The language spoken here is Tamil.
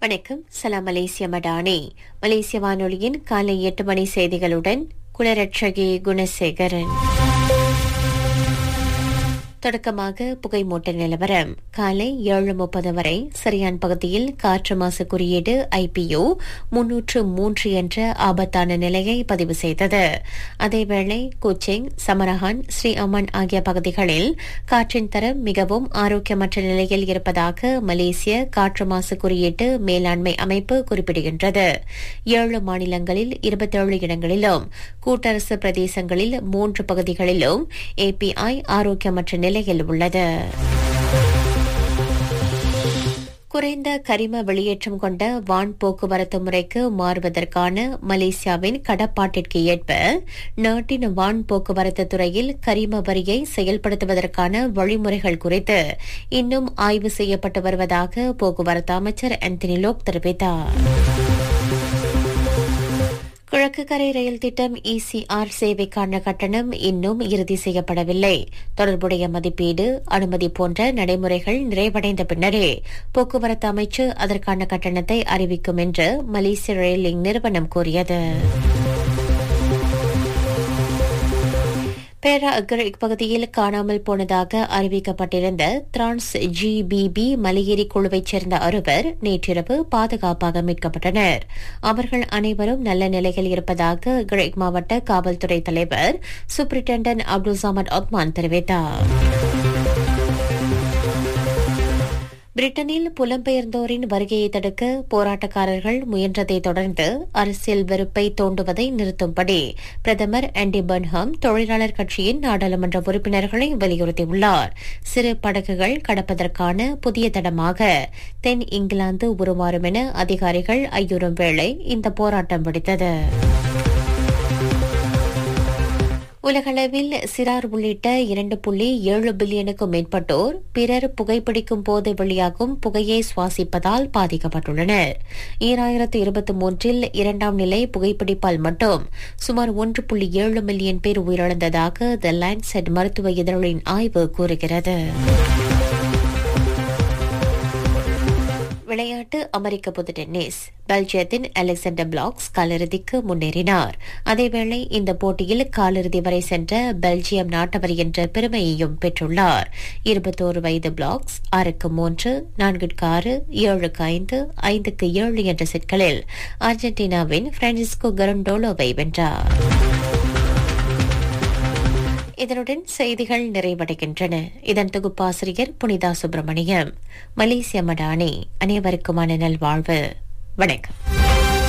வணக்கம். சலாம் மலேசிய மடானி. மலேசிய வானொலியின் காலை 8 மணி செய்திகளுடன் குலரட்சகி குணசேகரன். தொடக்கமாக புகைமூட்ட நிலவரம். காலை 7:30 வரை சரியான் பகுதியில் காற்று மாசு குறியீடு IPU 303 என்ற ஆபத்தான நிலையை பதிவு செய்தது. அதேவேளை குச்சிங், சமரஹான், ஸ்ரீ அமன் ஆகிய பகுதிகளில் காற்றின் தரம் மிகவும் ஆரோக்கியமற்ற நிலையில் இருப்பதாக மலேசிய காற்று மாசு குறியீட்டு மேலாண்மை அமைப்பு குறிப்பிடுகின்றது. 7 மாநிலங்களில் 27 இடங்களிலும் கூட்டரசு பிரதேசங்களில் 3 பகுதிகளிலும் API ஆரோக்கியமற்ற நிலையில் உள்ளது. குறைந்த கரிம வெளியேற்றம் கொண்ட வான் போக்குவரத்து முறைக்கு மாறுவதற்கான மலேசியாவின் கடப்பாட்டிற்கு ஏற்ப நாட்டின் வான் போக்குவரத்து துறையில் கரிம வரியை செயல்படுத்துவதற்கான வழிமுறைகள் குறித்து இன்னும் ஆய்வு செய்யப்பட்டு வருவதாக போக்குவரத்து அமைச்சர் ஆந்தனி லோக் தெரிவித்தார். கிழக்கு கரை ரயில் திட்டம் ECR சேவைக்கான கட்டணம் இன்னும் இறுதி செய்யப்படவில்லை. தொடர்புடைய மதிப்பீடு, அனுமதி போன்ற நடைமுறைகள் நிறைவடைந்த பின்னரே போக்குவரத்து அமைச்சு அதற்கான கட்டணத்தை அறிவிக்கும் என்று மலேசிய ரயிலிங் நிறுவனம் கூறியது. பேரா அக்ரிக் பகுதியில் காணாமல் போனதாக அறிவிக்கப்பட்டிருந்த டிரான்ஸ் GBB மலையேறி குழுவைச் சேர்ந்த 6 நேற்றிரவு பாதுகாப்பாக மீட்கப்பட்டனர். அவர்கள் அனைவரும் நல்ல நிலையில் இருப்பதாக அக்ரிக் மாவட்ட காவல்துறை தலைவர் சூப்பரிண்டென்டன்ட் அப்துல் சமட் ஒத்மான் தெரிவித்தார். பிரிட்டனில் புலம்பெயர்ந்தோரின் வருகையை தடுக்க போராட்டக்காரர்கள் முயன்றதை தொடர்ந்து அரசியல் வெறுப்பை தூண்டுவதை நிறுத்தும்படி பிரதமர் ஆண்டி பர்ன்ஹாம் தொழிலாளர் கட்சியின் நாடாளுமன்ற உறுப்பினர்களை வலியுறுத்தியுள்ளார். சிறு படகுகள் கடப்பதற்கான புதிய தடமாக தென் இங்கிலாந்து உருமாறும் என அதிகாரிகள் ஐயுறும் வேளை இந்த போராட்டம் வெடித்தது. உலகளவில் சிறார் உள்ளிட்ட 2.7 பில்லியனுக்கும் மேற்பட்டோர் பிறர் புகைப்பிடிக்கும் போது வெளியாகும் புகையை சுவாசிப்பதால் பாதிக்கப்பட்டுள்ளனர். 2023 2ஆம் நிலை புகைப்பிடிப்பால் மட்டும் சுமார் 1.7 மில்லியன் பேர் உயிரிழந்ததாக தி லான்செட் மருத்துவ இதழின் ஆய்வு கூறுகிறது. விளையாட்டு. அமெரிக்க பொது டென்னிஸ். பெல்ஜியத்தின் அலெக்சாண்டர் பிளாக்ஸ் காலிறுதிக்கு முன்னேறினார். அதேவேளை இந்த போட்டியில் காலிறுதி வரை சென்ற பெல்ஜியம் நாட்டவர் என்ற பெருமையையும் பெற்றுள்ளார். 21 வயது பிளாக்ஸ் 6-3, 4-6, 7-5, 5-7 என்ற செட்களில் அர்ஜென்டினாவின் பிரான்சிஸ்கோ கரண்டோலோவை வென்றார். இதனுடன் செய்திகள் நிறைவடைகின்றன. இதன் தொகுப்பாசிரியர் புனிதா சுப்பிரமணியம். மலேசிய மடானி. அனைவருக்குமான நல்வாழ்வு. வணக்கம்.